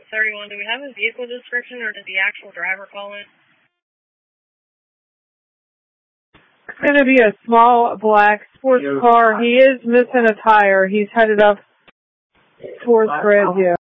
31. Do we have a vehicle description or did the actual driver call in? It's going to be a small black sports car. He is missing a tire. He's headed up towards Grandview.